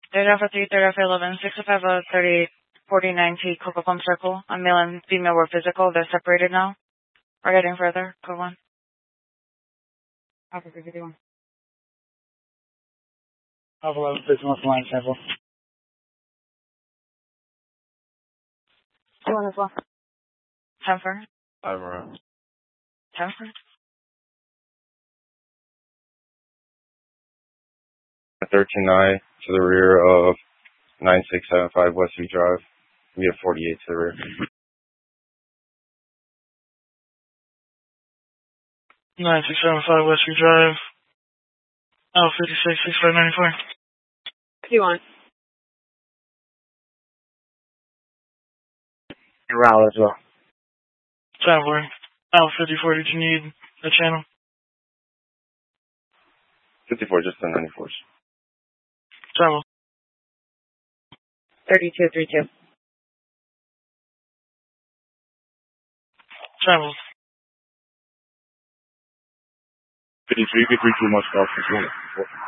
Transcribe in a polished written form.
There's Alpha 3, third Alpha 11, 605 3849T, Coco Plum Circle. A male and female were physical. They're separated now. We're heading further. Code 1. Alpha 51. Alpha 11, physical line sample. 2 as well. 10 for. I'm around. 10 for. 13-9 to the rear of 9675 Westview Drive. We have 48 to the rear. 9675 Westview Drive. Alpha 56, 6594. 51. Raul as well. Traveler. Alpha 54, did you need a channel? 54, just the 94s. Travel. 3232. Travel. 53, you get 3 too much golf.